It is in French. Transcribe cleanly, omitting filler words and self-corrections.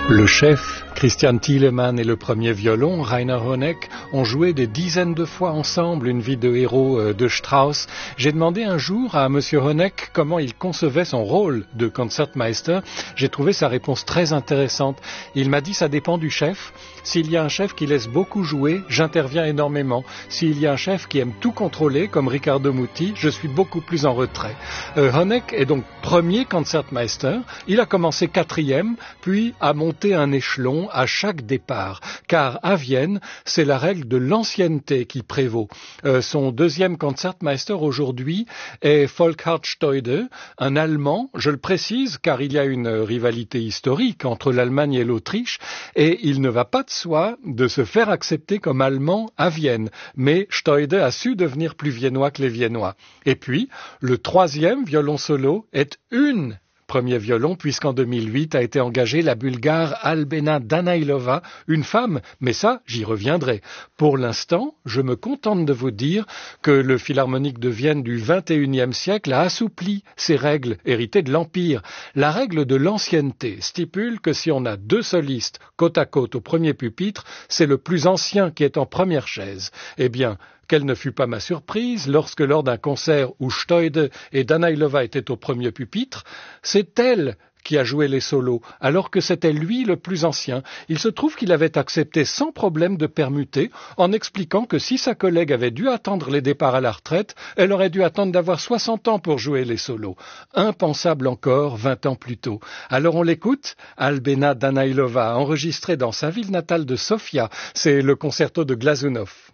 Le chef, Christian Thielemann et le premier violon, Rainer Honeck, ont joué des dizaines de fois ensemble une vie de héros de Strauss. J'ai demandé un jour à monsieur Honeck comment il concevait son rôle de concertmeister. J'ai trouvé sa réponse très intéressante. Il m'a dit ça dépend du chef. S'il y a un chef qui laisse beaucoup jouer, j'interviens énormément. S'il y a un chef qui aime tout contrôler, comme Riccardo Muti, je suis beaucoup plus en retrait. Honeck est donc premier concertmeister. Il a commencé quatrième, puis a monté un échelon à chaque départ, car à Vienne, c'est la règle de l'ancienneté qui prévaut. Son deuxième concertmeister aujourd'hui est Volkhard Steude, un Allemand, je le précise, car il y a une rivalité historique entre l'Allemagne et l'Autriche, et il ne va pas de soi de se faire accepter comme Allemand à Vienne, mais Steude a su devenir plus viennois que les Viennois. Et puis, le troisième violon solo est une premier violon, puisqu'en 2008 a été engagée la Bulgare Albena Danailova, une femme, mais ça, j'y reviendrai. Pour l'instant, je me contente de vous dire que le Philharmonique de Vienne du XXIe siècle a assoupli ces règles héritées de l'Empire. La règle de l'ancienneté stipule que si on a deux solistes côte à côte au premier pupitre, c'est le plus ancien qui est en première chaise. Eh bien, quelle ne fut pas ma surprise lorsque, lors d'un concert où Steude et Danailova étaient au premier pupitre, c'est elle qui a joué les solos, alors que c'était lui le plus ancien. Il se trouve qu'il avait accepté sans problème de permuter, en expliquant que si sa collègue avait dû attendre les départs à la retraite, elle aurait dû attendre d'avoir 60 ans pour jouer les solos. Impensable encore 20 ans plus tôt. Alors on l'écoute, Albena Danailova, enregistré dans sa ville natale de Sofia. C'est le concerto de Glazunov.